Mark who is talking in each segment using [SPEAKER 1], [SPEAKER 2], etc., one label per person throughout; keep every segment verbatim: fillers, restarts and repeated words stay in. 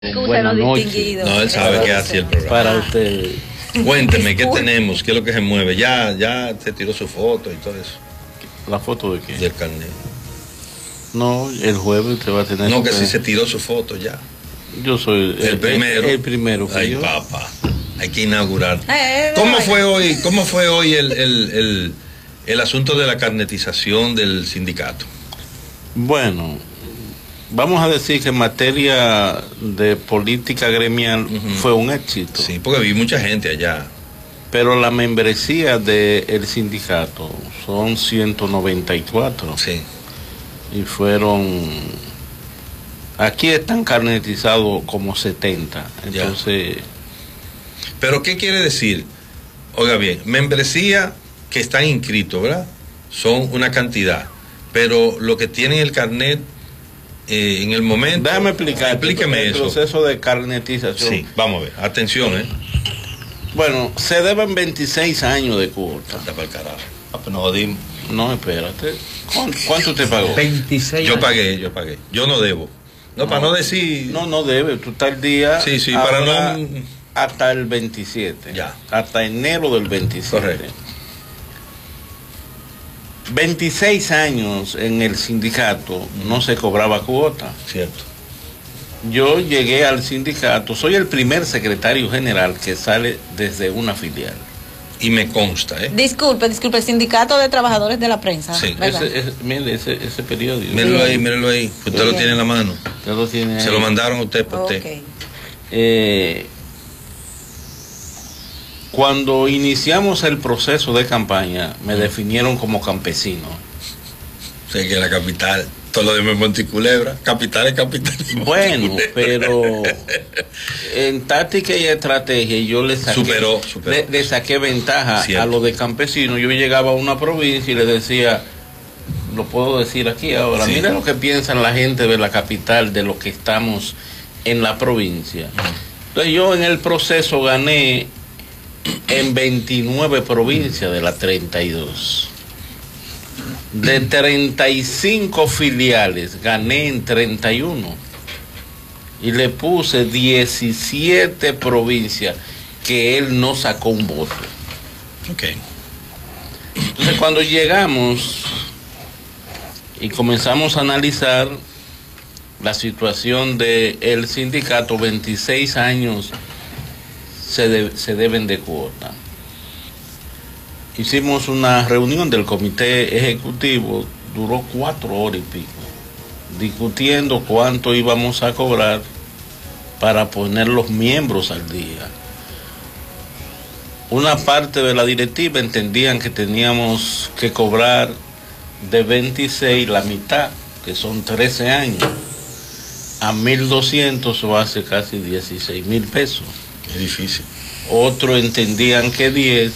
[SPEAKER 1] Buenas noches.
[SPEAKER 2] No, él sabe que es así el programa.
[SPEAKER 1] Para usted.
[SPEAKER 2] Cuénteme, ¿qué tenemos? ¿Qué es lo que se mueve? Ya, ya te tiró su foto y todo eso.
[SPEAKER 1] ¿La foto de qué?
[SPEAKER 2] Del carnet.
[SPEAKER 1] No, el jueves usted va a tener.
[SPEAKER 2] No, que sí se tiró su foto ya.
[SPEAKER 1] Yo soy el,
[SPEAKER 2] el primero.
[SPEAKER 1] El, el primero.
[SPEAKER 2] Ay,
[SPEAKER 1] yo.
[SPEAKER 2] papá. Hay que inaugurar.
[SPEAKER 3] Eh,
[SPEAKER 2] ¿Cómo
[SPEAKER 3] eh,
[SPEAKER 2] fue hoy? ¿Cómo fue hoy el, el, el, el asunto de la carnetización del sindicato?
[SPEAKER 1] Bueno, vamos a decir que en materia de política gremial uh-huh. fue un éxito.
[SPEAKER 2] Sí, porque vi mucha gente allá.
[SPEAKER 1] Pero la membresía del sindicato son ciento noventa y cuatro.
[SPEAKER 2] Sí.
[SPEAKER 1] Y fueron... Aquí están carnetizados como setenta. Entonces...
[SPEAKER 2] Ya. ¿Pero qué quiere decir? Oiga bien, membresía que están inscritos, ¿verdad? Son una cantidad. Pero lo que tienen el carnet... Eh, en el momento...
[SPEAKER 1] Déjame explicar.
[SPEAKER 2] Explíqueme
[SPEAKER 1] el
[SPEAKER 2] eso.
[SPEAKER 1] El proceso de carnetización.
[SPEAKER 2] Sí, vamos a ver. Atención, ¿eh?
[SPEAKER 1] Bueno, se deben veintiséis años de cuota.
[SPEAKER 2] Anda para el carajo. Ah, pues no jodimos.
[SPEAKER 1] No, espérate. ¿Cuánto, cuánto te pagó?
[SPEAKER 4] veintiséis
[SPEAKER 2] Yo
[SPEAKER 4] años.
[SPEAKER 2] pagué, yo pagué. Yo no debo. No, no, para no decir...
[SPEAKER 1] No, no debe. Tú estás al día...
[SPEAKER 2] Sí, sí, para no...
[SPEAKER 1] Hasta el veintisiete.
[SPEAKER 2] Ya.
[SPEAKER 1] Hasta enero del veintisiete.
[SPEAKER 2] Correcto.
[SPEAKER 1] veintiséis años en el sindicato uh-huh. no se cobraba cuota.
[SPEAKER 2] Cierto.
[SPEAKER 1] Yo llegué al sindicato, soy el primer secretario general que sale desde una filial.
[SPEAKER 2] Y me consta, ¿eh?
[SPEAKER 3] Disculpe, disculpe, el sindicato de trabajadores de la prensa.
[SPEAKER 2] Sí.
[SPEAKER 1] Ese, ese, mire, ese, ese periódico.
[SPEAKER 2] Míralo ahí, míralo ahí. Usted sí. lo tiene en la mano.
[SPEAKER 1] Usted lo tiene ahí.
[SPEAKER 2] Se lo mandaron a usted por
[SPEAKER 3] okay.
[SPEAKER 2] usted.
[SPEAKER 1] Eh, cuando iniciamos el proceso de campaña, me definieron como campesino.
[SPEAKER 2] O sea que la capital, todo lo de Monticulebra, capital es capital.
[SPEAKER 1] Bueno, pero en táctica y estrategia yo le saqué,
[SPEAKER 2] superó, superó.
[SPEAKER 1] Le, le saqué ventaja
[SPEAKER 2] Cierto.
[SPEAKER 1] a lo de campesino. Yo llegaba a una provincia y le decía, lo puedo decir aquí ahora, sí. Mira lo que piensan la gente de la capital, de lo que estamos en la provincia. Entonces yo en el proceso gané en veintinueve provincias de las treinta y dos. De treinta y cinco filiales gané en treinta y uno. Y le puse diecisiete provincias que él no sacó un voto.
[SPEAKER 2] Ok.
[SPEAKER 1] Entonces cuando llegamos y comenzamos a analizar la situación del sindicato, veintiséis años se, de, se deben de cuota. Hicimos una reunión del comité ejecutivo, duró cuatro horas y pico, discutiendo cuánto íbamos a cobrar para poner los miembros al día. Una parte de la directiva entendían que teníamos que cobrar de veintiséis la mitad, que son trece años, a mil doscientos o hace casi dieciséis mil pesos.
[SPEAKER 2] Es difícil.
[SPEAKER 1] Otros entendían que diez.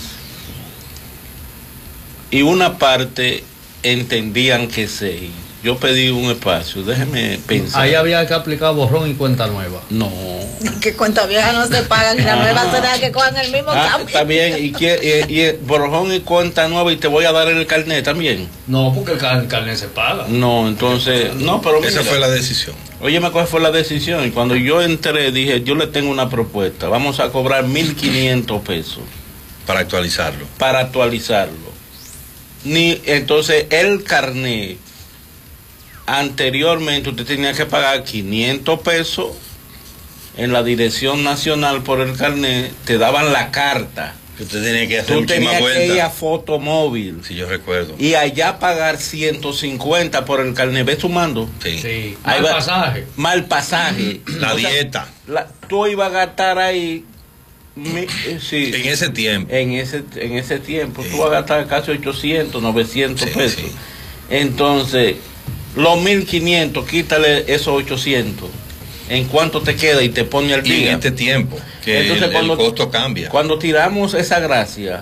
[SPEAKER 1] Y una parte entendían que seis. Yo pedí un espacio, déjeme pensar.
[SPEAKER 4] Ahí había que aplicar borrón y cuenta nueva.
[SPEAKER 1] No.
[SPEAKER 3] Que cuenta vieja no se pagan y la nueva será que cojan el mismo
[SPEAKER 1] ah,
[SPEAKER 3] cambio.
[SPEAKER 1] Está bien, y, y, y borrón y cuenta nueva y te voy a dar el carnet también.
[SPEAKER 4] No, porque el, car el carnet se paga.
[SPEAKER 1] No, entonces, no, pero mira,
[SPEAKER 2] esa fue la decisión.
[SPEAKER 1] Oye, ¿cuál fue la decisión? Y cuando yo entré dije, yo le tengo una propuesta, vamos a cobrar mil quinientos pesos.
[SPEAKER 2] Para actualizarlo.
[SPEAKER 1] Para actualizarlo. Ni, entonces el carnet anteriormente usted tenía que pagar quinientos pesos en la dirección nacional por el carnet, te daban la carta.
[SPEAKER 2] Que usted tenía que hacer
[SPEAKER 1] Tú
[SPEAKER 2] muchísima
[SPEAKER 1] tenías
[SPEAKER 2] vuelta.
[SPEAKER 1] que ir a fotomóvil.
[SPEAKER 2] Sí, yo recuerdo.
[SPEAKER 1] Y allá pagar ciento cincuenta por el carnet. ¿Ves sumando?
[SPEAKER 2] Sí.
[SPEAKER 4] Sí.
[SPEAKER 1] Ahí
[SPEAKER 4] Mal
[SPEAKER 1] va,
[SPEAKER 4] pasaje.
[SPEAKER 1] Mal pasaje.
[SPEAKER 2] La
[SPEAKER 1] o sea,
[SPEAKER 2] dieta.
[SPEAKER 1] La, tú ibas a gastar ahí. Mi, eh, sí,
[SPEAKER 2] en ese tiempo.
[SPEAKER 1] En ese, en ese tiempo.
[SPEAKER 2] Sí.
[SPEAKER 1] Tú vas a gastar casi ochocientos, novecientos
[SPEAKER 2] sí,
[SPEAKER 1] pesos.
[SPEAKER 2] Sí.
[SPEAKER 1] Entonces, los mil quinientos, quítale esos ochocientos. ¿En cuánto te queda? Y te pone al
[SPEAKER 2] Y
[SPEAKER 1] día.
[SPEAKER 2] en este tiempo, que
[SPEAKER 1] Entonces,
[SPEAKER 2] el,
[SPEAKER 1] cuando,
[SPEAKER 2] el costo cambia.
[SPEAKER 1] Cuando tiramos esa gracia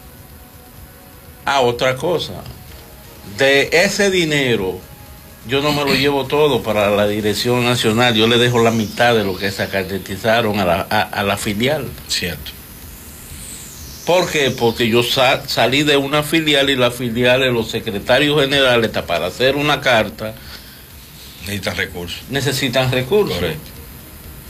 [SPEAKER 1] a otra cosa, de ese dinero, yo no me lo llevo todo para la dirección nacional, yo le dejo la mitad de lo que se carnetizaron a la, a, a la filial.
[SPEAKER 2] Cierto.
[SPEAKER 1] ¿Por qué? Porque yo sa salí de una filial y la filial de los secretarios generales, para hacer una carta,
[SPEAKER 2] Necesitan recursos.
[SPEAKER 1] necesitan recursos.
[SPEAKER 2] Correcto.